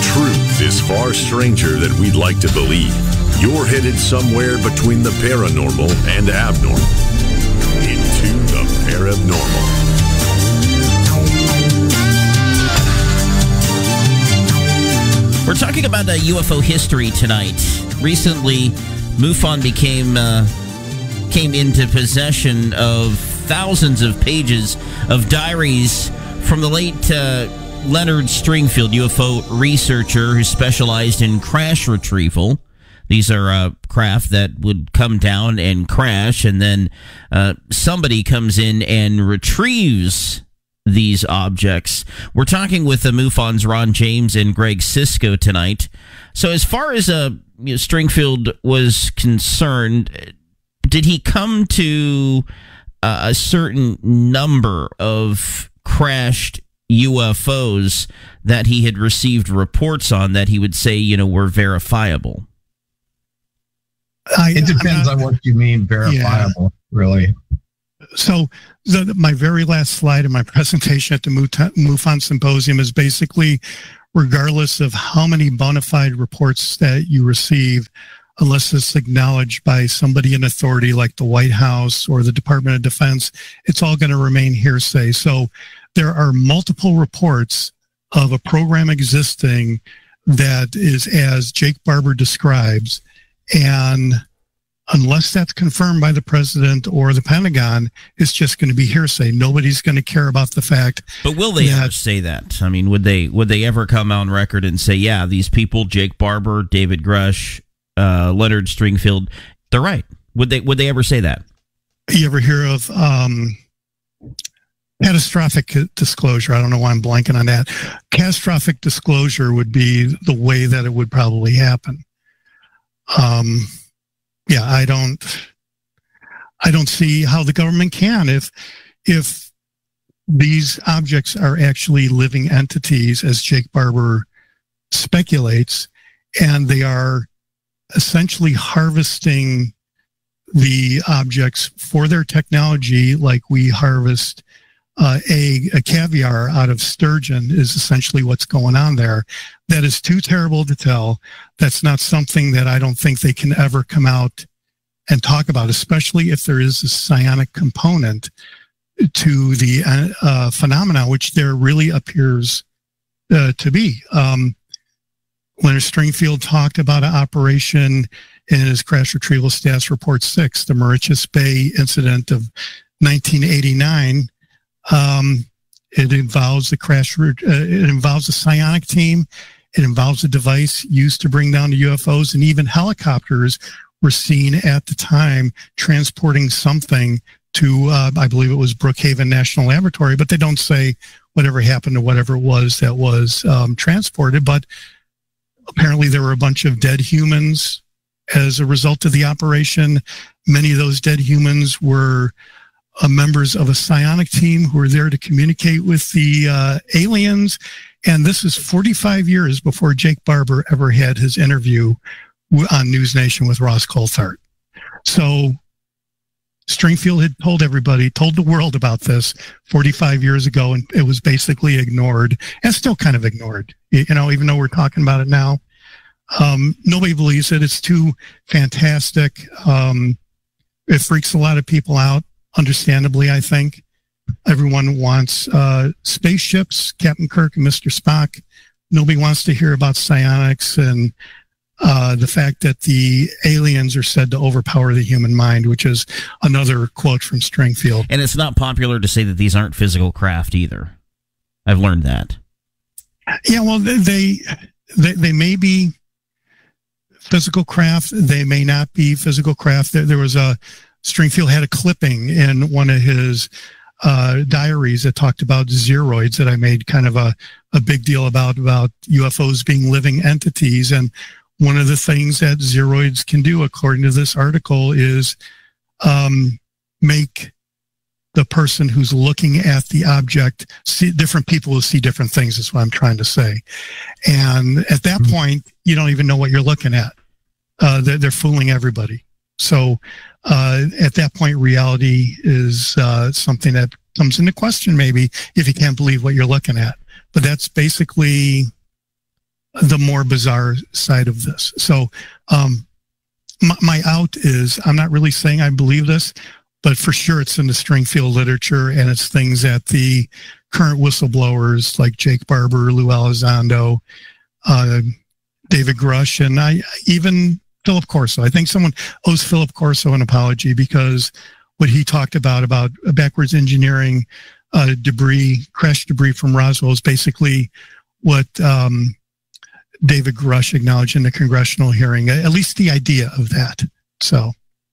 Truth is far stranger than we'd like to believe. You're headed somewhere between the paranormal and abnormal. Into the paranormal. We're talking about UFO history tonight. Recently, MUFON came into possession of thousands of pages of diaries from the late Leonard Stringfield, UFO researcher who specialized in crash retrieval. These are craft that would come down and crash, and then somebody comes in and retrieves these objects. We're talking with the MUFON's Ron James and Greg Sisko tonight. So as far as Stringfield was concerned, did he come to a certain number of crashed UFOs that he had received reports on that he would say, were verifiable? It depends on what you mean verifiable, really. So my very last slide in my presentation at the MUFON Symposium is basically, regardless of how many bona fide reports that you receive, unless it's acknowledged by somebody in authority like the White House or the Department of Defense, it's all going to remain hearsay. So there are multiple reports of a program existing that is as Jake Barber describes, and unless that's confirmed by the president or the Pentagon, it's just going to be hearsay. Nobody's going to care about the fact. But will they ever say that? I mean, would they ever come on record and say, yeah, these people, Jake Barber, David Grush, Leonard Stringfield, they're right? Would they ever say that? You ever hear of catastrophic disclosure? I don't know why I'm blanking on that. Catastrophic disclosure would be the way that it would probably happen. Yeah, I don't see how the government can if these objects are actually living entities, as Jake Barber speculates, and they are essentially harvesting the objects for their technology, like we harvest a caviar out of sturgeon, is essentially what's going on there. That is too terrible to tell. That's not something that I don't think they can ever come out and talk about, especially if there is a psionic component to the phenomena, which there really appears to be. Leonard Stringfield talked about an operation in his Crash Retrieval Status Report 6, the Mauritius Bay incident of 1989. It involves it involves a psionic team. It involves a device used to bring down the UFOs, and even helicopters were seen at the time transporting something to, I believe it was Brookhaven National Laboratory, but they don't say whatever happened to whatever it was that was transported. But apparently there were a bunch of dead humans as a result of the operation. Many of those dead humans were members of a psionic team who were there to communicate with the aliens. And this is 45 years before Jake Barber ever had his interview on News Nation with Ross Coulthart. So Stringfield had told the world about this 45 years ago, and it was basically ignored, and still kind of ignored, even though we're talking about it now. Nobody believes it. It's too fantastic. It freaks a lot of people out, understandably, I think. Everyone wants spaceships, Captain Kirk and Mr. Spock. Nobody wants to hear about psionics and the fact that the aliens are said to overpower the human mind, which is another quote from Stringfield. And it's not popular to say that these aren't physical craft either. I've learned that. Yeah, well, they may be physical craft. They may not be physical craft. There was Stringfield had a clipping in one of his diaries that talked about Zeroids, that I made kind of a big deal about UFOs being living entities. And one of the things that Zeroids can do, according to this article, is make the person who's looking at the object see different people who see different things, is what I'm trying to say. And at that point, you don't even know what you're looking at. They're fooling everybody. So at that point, reality is something that comes into question, maybe, if you can't believe what you're looking at. But that's basically the more bizarre side of this. So my out is, I'm not really saying I believe this, but for sure it's in the Stringfield literature, and it's things that the current whistleblowers like Jake Barber, Lou Elizondo, David Grush, and even Philip Corso. I think someone owes Philip Corso an apology, because what he talked about backwards engineering crash debris from Roswell is basically what David Grush acknowledged in the congressional hearing, at least the idea of that. So,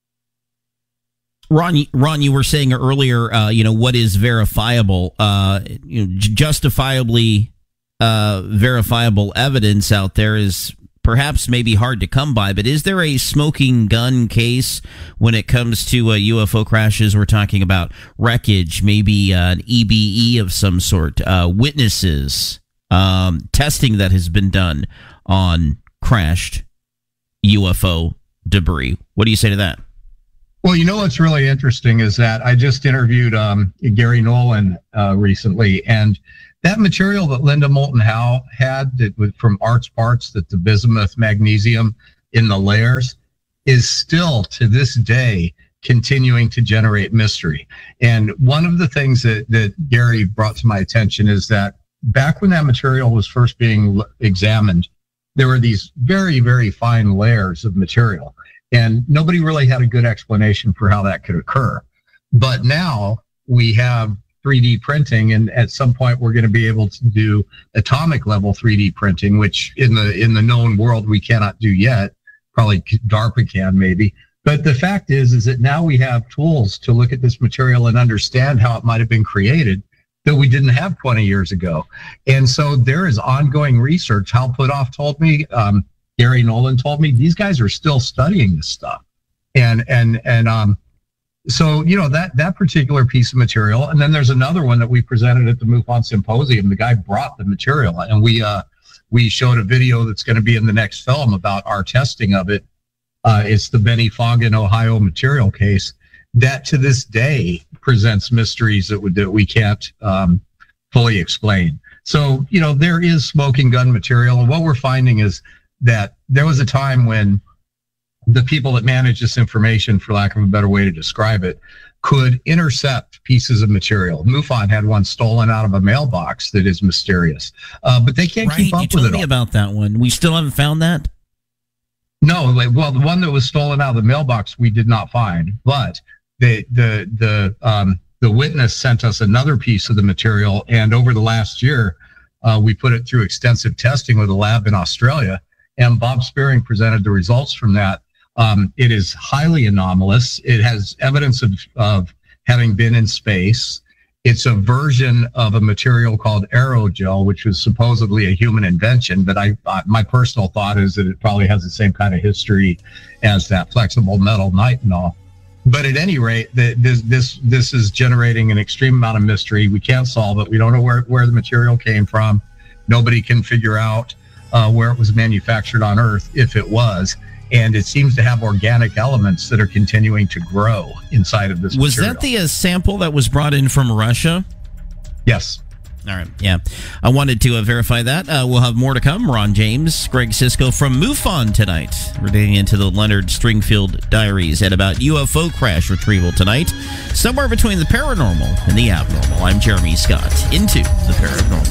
Ron, you were saying earlier, what is verifiable? Justifiably verifiable evidence out there is perhaps maybe hard to come by, but is there a smoking gun case when it comes to UFO crashes? We're talking about wreckage, maybe an EBE of some sort, witnesses, testing that has been done on crashed UFO debris. What do you say to that? Well, what's really interesting is that I just interviewed Gary Nolan recently, and that material that Linda Moulton Howe had from Art's Parts, that the bismuth magnesium in the layers, is still to this day continuing to generate mystery. And one of the things that Gary brought to my attention is that back when that material was first being examined, there were these very, very fine layers of material, and nobody really had a good explanation for how that could occur. But now we have 3D printing, and at some point we're going to be able to do atomic level 3D printing, which in the known world we cannot do yet. Probably DARPA can, maybe. But the fact is that now we have tools to look at this material and understand how it might have been created that we didn't have 20 years ago. And so there is ongoing research. Hal Puthoff told me, Gary Nolan told me, these guys are still studying this stuff. So, that particular piece of material. And then there's another one that we presented at the MUFON Symposium. The guy brought the material, and we showed a video that's going to be in the next film about our testing of it. It's the Benny Foggen, Ohio material case that to this day presents mysteries that we can't fully explain. So, there is smoking gun material. And what we're finding is that there was a time when the people that manage this information, for lack of a better way to describe it, could intercept pieces of material. MUFON had one stolen out of a mailbox that is mysterious, but they can't keep up with it all. You told me about that one. We still haven't found that? No, well, the one that was stolen out of the mailbox we did not find, but the witness sent us another piece of the material, and over the last year, we put it through extensive testing with a lab in Australia, and Bob Spearing presented the results from that. It is highly anomalous. It has evidence of having been in space. It's a version of a material called aerogel, which was supposedly a human invention, but my personal thought is that it probably has the same kind of history as that flexible metal nitinol. But at any rate, this is generating an extreme amount of mystery. We can't solve it. We don't know where the material came from. Nobody can figure out where it was manufactured on Earth, if it was. And it seems to have organic elements that are continuing to grow inside of this material. Was that the sample that was brought in from Russia? Yes. All right. Yeah. I wanted to verify that. We'll have more to come. Ron James, Greg Sisko from MUFON tonight. We're digging into the Leonard Stringfield diaries and about UFO crash retrieval tonight. Somewhere between the paranormal and the abnormal. I'm Jeremy Scott. Into the paranormal.